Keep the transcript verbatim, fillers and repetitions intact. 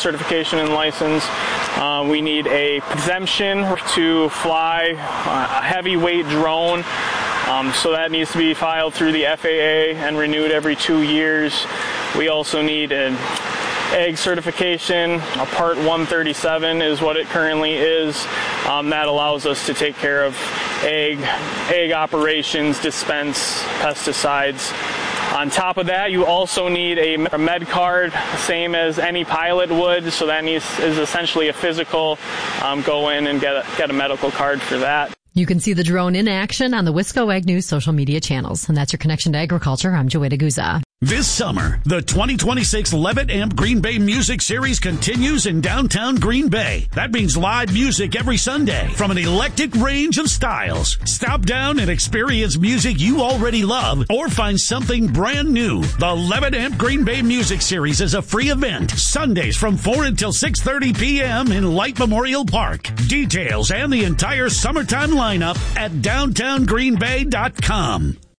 certification and license. Uh, we need a exemption to fly a heavyweight drone. Um, so that needs to be filed through the F A A and renewed every two years. We also need an egg certification. A Part one thirty-seven is what it currently is. Um, that allows us to take care of egg, egg operations, dispense pesticides. On top of that, you also need a, a med card, same as any pilot would. So that needs is essentially a physical. Um, go in and get a, get a medical card for that. You can see the drone in action on the Wisco Ag News social media channels. And that's your connection to agriculture. I'm Joetta Guza. This summer, the twenty twenty-six Levitt Amp Green Bay Music Series continues in downtown Green Bay. That means live music every Sunday from an eclectic range of styles. Stop down and experience music you already love or find something brand new. The Levitt Amp Green Bay Music Series is a free event. Sundays from four until six thirty p.m. in Light Memorial Park. Details and the entire summertime lineup at downtown green bay dot com.